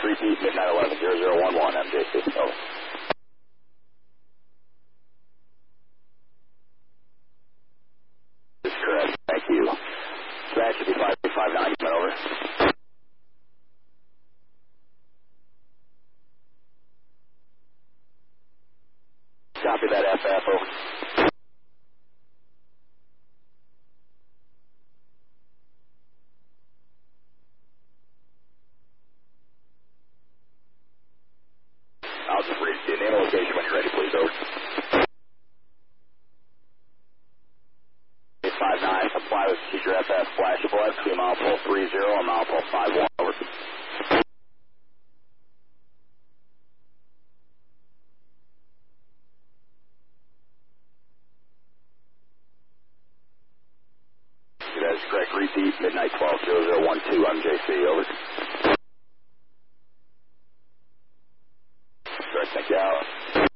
repeat, midnight 11-0011, MJC. Over. This is correct. Thank you. That should be 559, over. Copy that, FF, over. I'll just read the name and location when you're ready, please, over. 859, apply with teacher FF, flash flood, between mile pole 30 and mile pole 51, over. That is correct. Repeat, midnight 12-0012, MJC, over. Correct, thank you, Al.